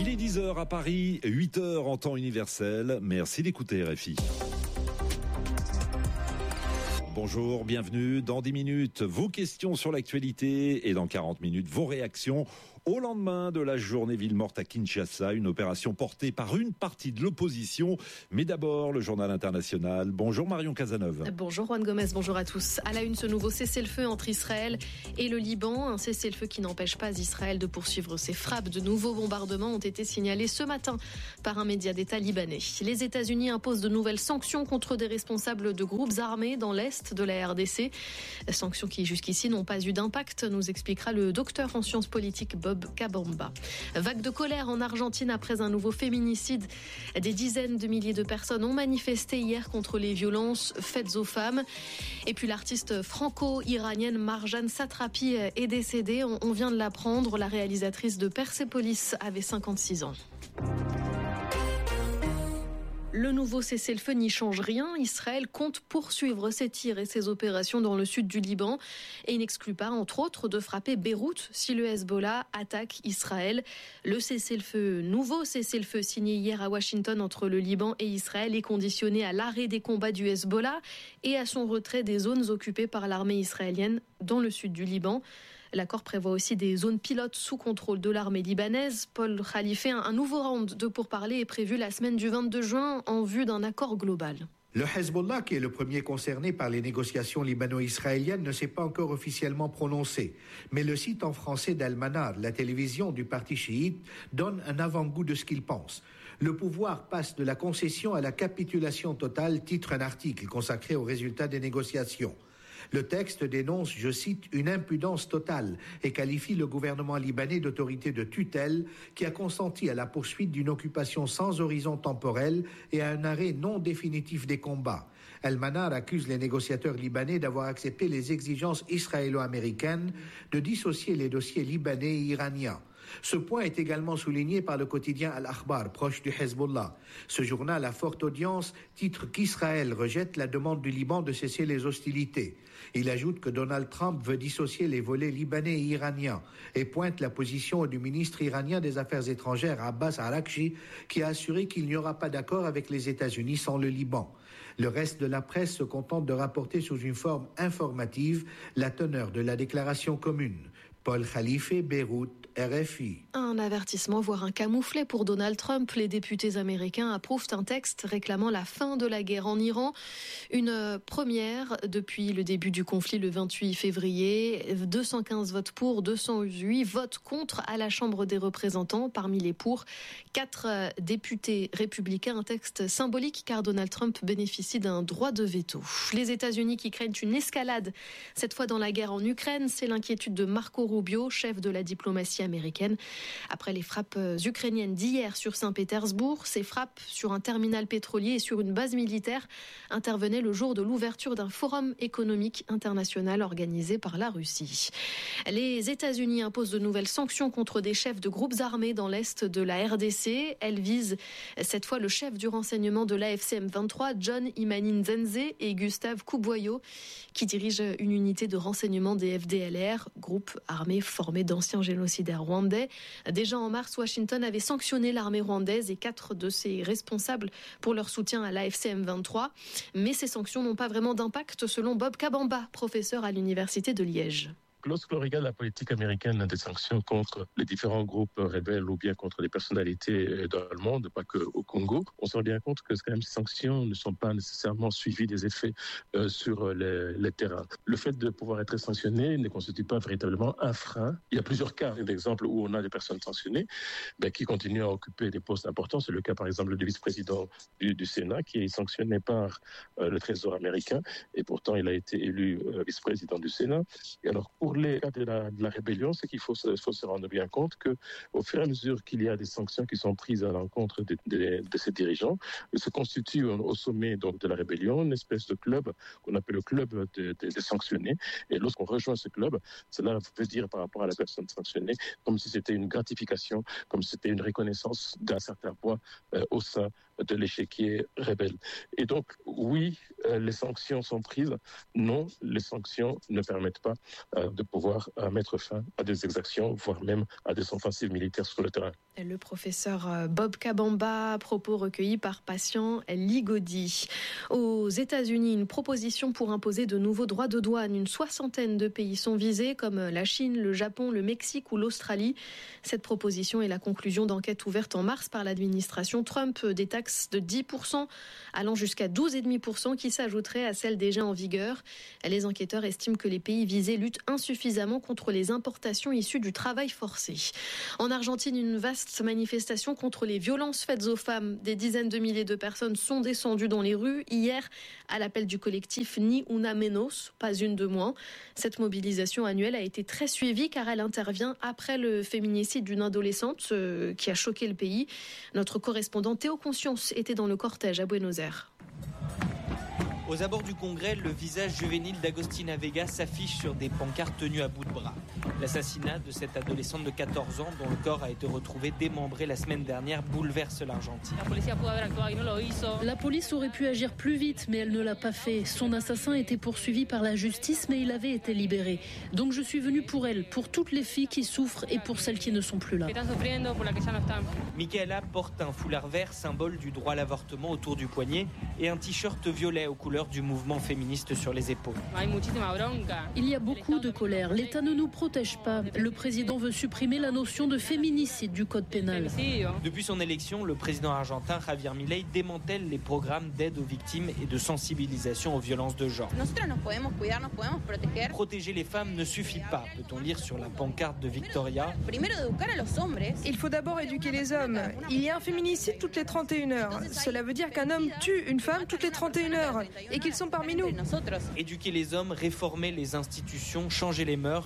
est 10h à Paris, 8h en temps universel. Merci d'écouter RFI. Bonjour, bienvenue. Dans 10 minutes, vos questions sur l'actualité et dans 40 minutes, vos réactions au lendemain de la journée ville morte à Kinshasa, une opération portée par une partie de l'opposition. Mais d'abord, le journal international. Bonjour Marion Cazeneuve. Bonjour Juan Gomez, bonjour à tous. À la une, ce nouveau cessez-le-feu entre Israël et le Liban. Un cessez-le-feu qui n'empêche pas Israël de poursuivre ses frappes. De nouveaux bombardements ont été signalés ce matin par un média d'État libanais. Les États-Unis imposent de nouvelles sanctions contre des responsables de groupes armés dans l'Est de la RDC. Sanctions qui jusqu'ici n'ont pas eu d'impact, nous expliquera le docteur en sciences politiques Bob Kabamba. Vague de colère en Argentine après un nouveau féminicide. Des dizaines de milliers de personnes ont manifesté hier contre les violences faites aux femmes. Et puis l'artiste franco-iranienne Marjane Satrapi est décédée. On vient de l'apprendre. La réalisatrice de Persepolis avait 56 ans. Le nouveau cessez-le-feu n'y change rien. Israël compte poursuivre ses tirs et ses opérations dans le sud du Liban et n'exclut pas, entre autres, de frapper Beyrouth si le Hezbollah attaque Israël. Le cessez-le-feu, nouveau cessez-le-feu signé hier à Washington entre le Liban et Israël est conditionné à l'arrêt des combats du Hezbollah et à son retrait des zones occupées par l'armée israélienne dans le sud du Liban. L'accord prévoit aussi des zones pilotes sous contrôle de l'armée libanaise. Paul Khalife, un nouveau round de pourparlers est prévu la semaine du 22 juin en vue d'un accord global. Le Hezbollah, qui est le premier concerné par les négociations libano-israéliennes, ne s'est pas encore officiellement prononcé. Mais le site en français d'Al-Manar, la télévision du parti chiite, donne un avant-goût de ce qu'il pense. Le pouvoir passe de la concession à la capitulation totale, titre un article consacré aux résultats des négociations. Le texte dénonce, je cite, une impudence totale et qualifie le gouvernement libanais d'autorité de tutelle qui a consenti à la poursuite d'une occupation sans horizon temporel et à un arrêt non définitif des combats. Al-Manar accuse les négociateurs libanais d'avoir accepté les exigences israélo-américaines de dissocier les dossiers libanais et iraniens. Ce point est également souligné par le quotidien Al-Akhbar, proche du Hezbollah. Ce journal à forte audience titre qu'Israël rejette la demande du Liban de cesser les hostilités. Il ajoute que Donald Trump veut dissocier les volets libanais et iraniens et pointe la position du ministre iranien des Affaires étrangères Abbas Araghchi qui a assuré qu'il n'y aura pas d'accord avec les États-Unis sans le Liban. Le reste de la presse se contente de rapporter sous une forme informative la teneur de la déclaration commune. Paul Khalife, Beyrouth, RFI. Un avertissement, voire un camouflet pour Donald Trump. Les députés américains approuvent un texte réclamant la fin de la guerre en Iran. Une première depuis le début du conflit le 28 février. 215 votes pour, 208 votes contre à la Chambre des représentants. Parmi les pour, 4 députés républicains. Un texte symbolique car Donald Trump bénéficie d'un droit de veto. Les États-Unis qui craignent une escalade, cette fois dans la guerre en Ukraine, c'est l'inquiétude de Marco Rubio, chef de la diplomatie américaine. Après les frappes ukrainiennes d'hier sur Saint-Pétersbourg, ces frappes sur un terminal pétrolier et sur une base militaire intervenaient le jour de l'ouverture d'un forum économique international organisé par la Russie. Les États-Unis imposent de nouvelles sanctions contre des chefs de groupes armés dans l'Est de la RDC. Elles visent cette fois le chef du renseignement de l'AFC M23, John Imani Nzenze, et Gustave Kouboyo, qui dirige une unité de renseignement des FDLR, groupe armé formé d'anciens génocidaires rwandais. Déjà en mars, Washington avait sanctionné l'armée rwandaise et 4 de ses responsables pour leur soutien à l'AFC M23. Mais ces sanctions n'ont pas vraiment d'impact selon Bob Kabamba, professeur à l'université de Liège. Lorsque l'on regarde la politique américaine des sanctions contre les différents groupes rebelles ou bien contre les personnalités dans le monde, pas que au Congo, on se rend bien compte que quand même ces sanctions ne sont pas nécessairement suivies des effets sur les terrains. Le fait de pouvoir être sanctionné ne constitue pas véritablement un frein. Il y a plusieurs cas d'exemples où on a des personnes sanctionnées qui continuent à occuper des postes importants. C'est le cas par exemple du vice-président du Sénat qui est sanctionné par le Trésor américain et pourtant il a été élu vice-président du Sénat. Et alors pour les cas de la rébellion, c'est qu'il faut se rendre bien compte que, au fur et à mesure qu'il y a des sanctions qui sont prises à l'encontre de ces dirigeants, se constitue au sommet donc de la rébellion une espèce de club qu'on appelle le club des sanctionnés. Et lorsqu'on rejoint ce club, cela veut dire par rapport à la personne sanctionnée, comme si c'était une gratification, comme si c'était une reconnaissance d'un certain poids au sein de l'échiquier rebelle. Et donc, oui, les sanctions sont prises. Non, les sanctions ne permettent pas de pouvoir mettre fin à des exactions, voire même à des offensives militaires sur le terrain. Le professeur Bob Kabamba, propos recueillis par Patient Ligodi. Aux États-Unis, une proposition pour imposer de nouveaux droits de douane. Une soixantaine de pays sont visés, comme la Chine, le Japon, le Mexique ou l'Australie. Cette proposition est la conclusion d'enquêtes ouvertes en mars par l'administration Trump. Des taxes de 10%, allant jusqu'à 12,5% qui s'ajouteraient à celles déjà en vigueur. Les enquêteurs estiment que les pays visés luttent insuffisamment contre les importations issues du travail forcé. En Argentine, une vaste manifestation contre les violences faites aux femmes. Des dizaines de milliers de personnes sont descendues dans les rues hier à l'appel du collectif Ni Una Menos, pas une de moins. Cette mobilisation annuelle a été très suivie car elle intervient après le féminicide d'une adolescente qui a choqué le pays. Notre correspondant Théo Conscience était dans le cortège à Buenos Aires. Aux abords du Congrès, le visage juvénile d'Agostina Vega s'affiche sur des pancartes tenues à bout de bras. L'assassinat de cette adolescente de 14 ans, dont le corps a été retrouvé démembré la semaine dernière, bouleverse l'Argentine. La police aurait pu agir plus vite, mais elle ne l'a pas fait. Son assassin était poursuivi par la justice, mais il avait été libéré. Donc je suis venue pour elle, pour toutes les filles qui souffrent et pour celles qui ne sont plus là. Michaela porte un foulard vert, symbole du droit à l'avortement, autour du poignet, et un t-shirt violet aux couleurs du mouvement féministe sur les épaules. Il y a beaucoup de colère. L'État ne nous protège pas. Le président veut supprimer la notion de féminicide du code pénal. Depuis son élection, le président argentin Javier Milei démantèle les programmes d'aide aux victimes et de sensibilisation aux violences de genre. Protéger les femmes ne suffit pas, peut-on lire sur la pancarte de Victoria. Il faut d'abord éduquer les hommes. Il y a un féminicide toutes les 31 heures. Cela veut dire qu'un homme tue une femme toutes les 31 heures. Et qu'ils sont parmi nous. Éduquer les hommes, réformer les institutions, changer les mœurs.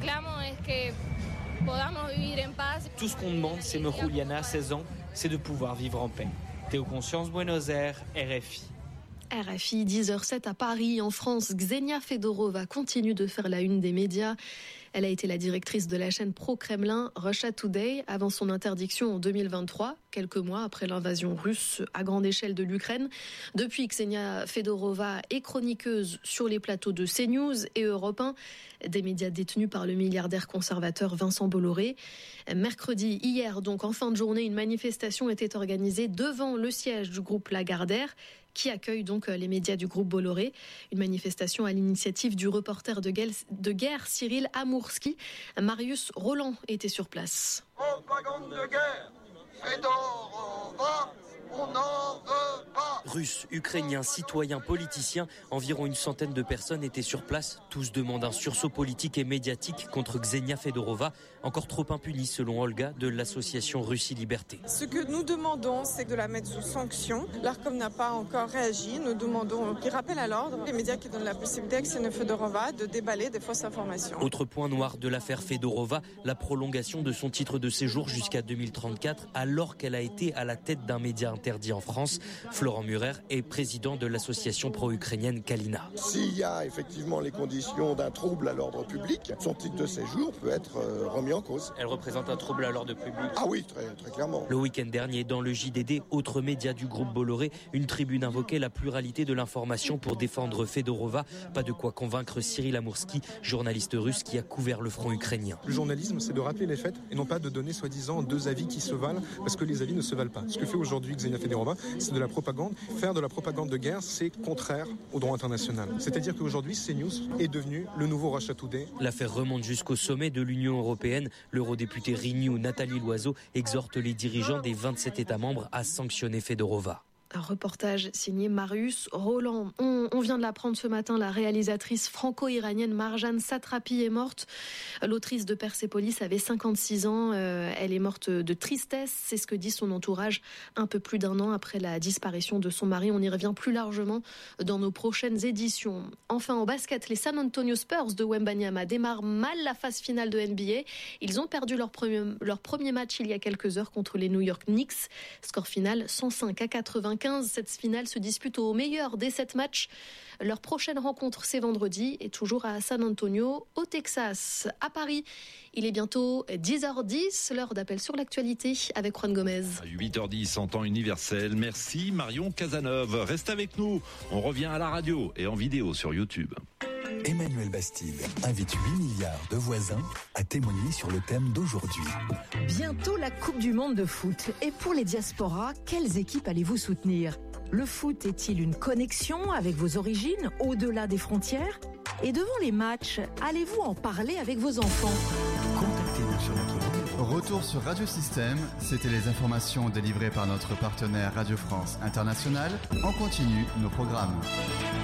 Tout ce qu'on demande, c'est me Juliana, 16 ans, c'est de pouvoir vivre en paix. Théo Conscience, Buenos Aires, RFI. RFI, 10h07 à Paris, en France. Ksenia Fedorova continue de faire la une des médias. Elle a été la directrice de la chaîne pro-Kremlin Russia Today avant son interdiction en 2023, quelques mois après l'invasion russe à grande échelle de l'Ukraine. Depuis, Ksenia Fedorova est chroniqueuse sur les plateaux de CNews et Europe 1, des médias détenus par le milliardaire conservateur Vincent Bolloré. Mercredi, hier, donc en fin de journée, une manifestation était organisée devant le siège du groupe Lagardère, qui accueille donc les médias du groupe Bolloré. Une manifestation à l'initiative du reporter de guerre Cyril Amourski. Marius Roland était sur place. Propagande de guerre, Fedorova, on n'en veut pas. Russes, Ukrainiens, citoyens, politiciens, environ une centaine de personnes étaient sur place. Tous demandent un sursaut politique et médiatique contre Ksenia Fedorova, encore trop impunie selon Olga de l'association Russie Liberté. Ce que nous demandons, c'est de la mettre sous sanction. L'ARCOM n'a pas encore réagi. Nous demandons qu'il rappelle à l'ordre les médias qui donnent la possibilité à Ksenia Fedorova de déballer des fausses informations. Autre point noir de l'affaire Fedorova, la prolongation de son titre de séjour jusqu'à 2034, alors qu'elle a été à la tête d'un média interdit en France. Florent Murer est président de l'association pro-ukrainienne Kalina. S'il y a effectivement les conditions d'un trouble à l'ordre public, son titre de séjour peut être remis en cause. Elle représente un trouble à l'ordre public. Ah oui, très, très clairement. Le week-end dernier, dans le JDD, autre média du groupe Bolloré, une tribune invoquait la pluralité de l'information pour défendre Fedorova. Pas de quoi convaincre Cyril Amourski, journaliste russe qui a couvert le front ukrainien. Le journalisme, c'est de rappeler les faits et non pas de donner soi-disant deux avis qui se valent, parce que les avis ne se valent pas. Ce que fait aujourd'hui Ksenia Fedorova, c'est de la propagande. Faire de la propagande de guerre, c'est contraire au droit international. C'est-à-dire qu'aujourd'hui, CNews est devenu le nouveau Russia Today. L'affaire remonte jusqu'au sommet de l'Union européenne. L'eurodéputée Renew Nathalie Loiseau exhorte les dirigeants des 27 États membres à sanctionner Fedorova. Un reportage signé Marius Roland. On vient de l'apprendre ce matin, la réalisatrice franco-iranienne Marjane Satrapi est morte. L'autrice de Persépolis avait 56 ans. Elle est morte de tristesse, c'est ce que dit son entourage un peu plus d'un an après la disparition de son mari. On y revient plus largement dans nos prochaines éditions. Enfin, en basket, les San Antonio Spurs de Wembanyama démarrent mal la phase finale de NBA. Ils ont perdu leur premier match il y a quelques heures contre les New York Knicks. Score final 105-95. Cette finale se dispute au meilleur des 7 matchs. Leur prochaine rencontre, c'est vendredi et toujours à San Antonio, au Texas. À Paris, il est bientôt 10h10, l'heure d'appel sur l'actualité avec Juan Gomez. 8h10 en temps universel. Merci Marion Cazeneuve. Reste avec nous. On revient à la radio et en vidéo sur YouTube. Emmanuel Bastide invite 8 milliards de voisins à témoigner sur le thème d'aujourd'hui. Bientôt la Coupe du Monde de foot. Et pour les diasporas, quelles équipes allez-vous soutenir ? Le foot est-il une connexion avec vos origines, au-delà des frontières ? Et devant les matchs, allez-vous en parler avec vos enfants ? Contactez-nous sur notre numéro. Retour sur Radio Système, c'était les informations délivrées par notre partenaire Radio France Internationale. En continu, nos programmes.